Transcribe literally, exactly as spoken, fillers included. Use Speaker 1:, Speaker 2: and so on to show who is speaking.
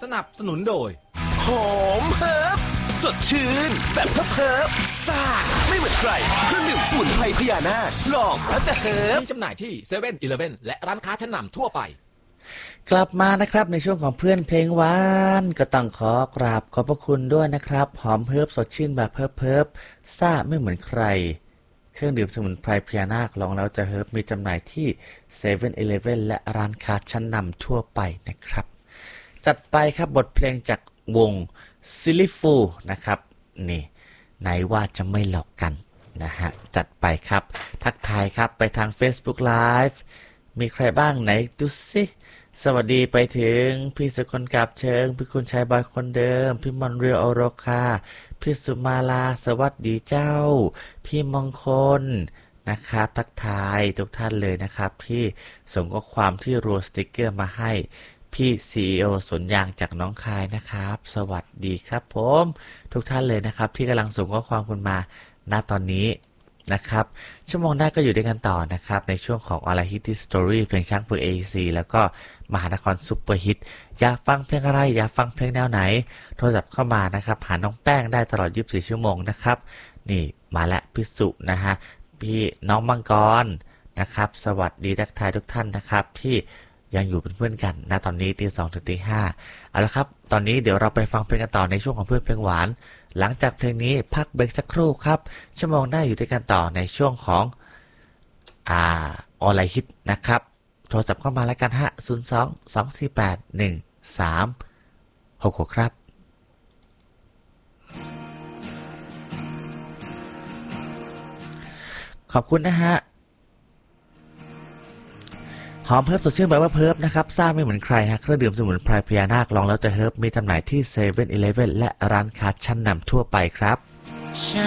Speaker 1: นับสนุนโดย
Speaker 2: หอมเฮิร์บสดชื่นแบบเฮิร์บซ่าไม่เหมือนใครเครื่องดื่มสมุนไพรพญานาคลองแล้วจะเฮิร์บ
Speaker 1: มีจำหน่ายที่เซเว่นอีเลฟเว่นและร้านค้าชั้นนำทั่วไป
Speaker 3: กลับมานะครับในช่วงของเพื่อนเพลงหวานก็ต้องขอกราบขอบพระคุณด้วยนะครับหอมเฮิร์บสดชื่นแบบเฮิร์บเฮิร์บซ่าไม่เหมือนใครเครื่องดื่มสมุนไพรพญานาคลองแล้วจะเฮิร์บมีจำหน่ายที่เซเว่นอีเลฟเว่นและร้านค้าชั้นนำทั่วไปนะครับจัดไปครับบทเพลงจากวงซิลิฟูนะครับนี่ไหนว่าจะไม่หลอกกันนะฮะจัดไปครับทักทายครับไปทาง Facebook Live มีใครบ้างไหนดูสิสวัสดีไปถึงพี่สุคนกาบเชิงพี่คุณชายบอยคนเดิมพี่มอนเรียวอโรคาพี่สุมาลาสวัสดีเจ้าพี่มงคลนะครับทักทายทุกท่านเลยนะครับที่ส่งข้อความที่รัวสติกเกอร์มาให้พี่ ซี อี โอ สวนยางจากน้องคายนะครับสวัสดีครับผมทุกท่านเลยนะครับที่กำลังส่งข้อความคุณมาณตอนนี้นะครับชั่วโมงหน้าก็อยู่ด้วยกันต่อนะครับในช่วงของออนไลน์ฮิตที่สตอรี่เพลงช้างเผือก เอ ซี แล้วก็มหานครซุปเปอร์ฮิตอยากฟังเพลงอะไรอยากฟังเพลงแนวไหนโทรศัพท์เข้ามานะครับหาน้องแป้งได้ตลอดยี่สิบสี่ชั่วโมงนะครับนี่มาแล้วพี่สุนะฮะพี่น้องมังกรนะครับสวัสดีทักทายทุกท่านนะครับที่ยังอยู่เป็นเพื่อนกันณตอนนี้ตีสองถึงตีห้าเอาละครับตอนนี้เดี๋ยวเราไปฟังเพลงกันต่อในช่วงของเพื่อนเพลงหวานหลังจากเพลงนี้พักเบรกสักครู่ครับชั่วโมงหน้าอยู่ด้วยกันต่อในช่วงของอ่าออนไลน์ฮิตนะครับโทรศัพท์เข้ามาแล้วกันฮะศูนย์ สอง สอง สี่ แปด หนึ่ง สาม หก หกครับขอบคุณนะฮะหอมเฮิร์บสดชื่นแบบว่าเฮิร์บนะครับซ่าไม่เหมือนใครฮะเครื่องดื่มสมุนไพรพญานาคลองแล้วจะเฮิร์บมีจำหน่ายที่เซเว่นอีเลฟเว่นและร้านค้าชั้นนำทั่วไปครับ